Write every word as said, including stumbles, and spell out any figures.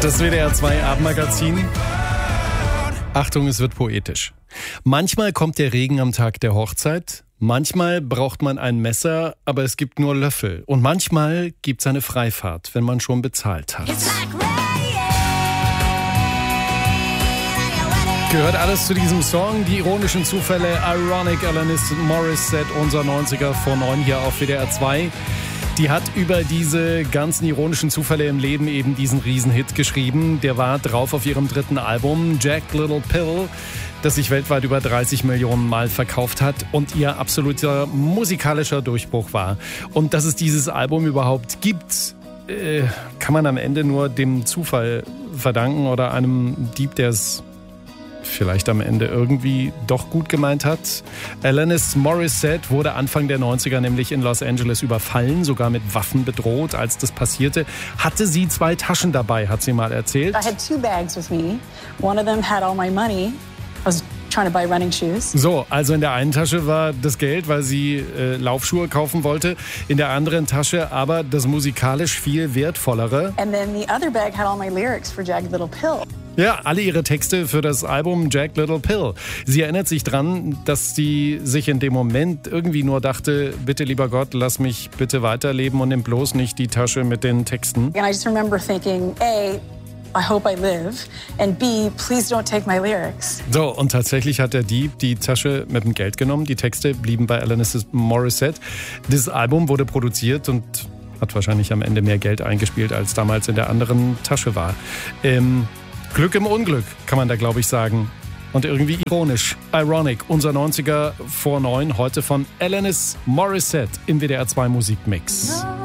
Das W D R zwei Abendmagazin. Achtung, es wird poetisch. Manchmal kommt der Regen am Tag der Hochzeit, manchmal braucht man ein Messer, aber es gibt nur Löffel. Und manchmal gibt es eine Freifahrt, wenn man schon bezahlt hat. Gehört alles zu diesem Song, die ironischen Zufälle, Ironic, Alanis Morissette, unser neunziger vor neun hier auf W D R zwei. Die hat über diese ganzen ironischen Zufälle im Leben eben diesen Riesenhit geschrieben. Der war drauf auf ihrem dritten Album, Jack Little Pill, das sich weltweit über dreißig Millionen Mal verkauft hat und ihr absoluter musikalischer Durchbruch war. Und dass es dieses Album überhaupt gibt, äh, kann man am Ende nur dem Zufall verdanken oder einem Dieb, der es vielleicht am Ende irgendwie doch gut gemeint hat. Alanis Morissette wurde Anfang der neunziger nämlich in Los Angeles überfallen, sogar mit Waffen bedroht. Als das passierte, hatte sie zwei Taschen dabei, hat sie mal erzählt. I had two bags with me. One of them had all my money. I was trying to buy running shoes. So, also in der einen Tasche war das Geld, weil sie äh, Laufschuhe kaufen wollte. In der anderen Tasche aber das musikalisch viel wertvollere. And then the other bag had all my lyrics for Jagged Little Pill. Ja, alle ihre Texte für das Album Jack Little Pill. Sie erinnert sich dran, dass sie sich in dem Moment irgendwie nur dachte, bitte lieber Gott, lass mich bitte weiterleben und nimm bloß nicht die Tasche mit den Texten. And I just remember thinking, A, I hope I live, and B, please don't take my lyrics. So, und tatsächlich hat der Dieb die Tasche mit dem Geld genommen. Die Texte blieben bei Alanis Morissette. Das Album wurde produziert und hat wahrscheinlich am Ende mehr Geld eingespielt, als damals in der anderen Tasche war. Ähm, Glück im Unglück, kann man da, glaube ich, sagen. Und irgendwie ironisch. Ironic, unser neunziger vor neun, heute von Alanis Morissette im W D R zwei Musikmix.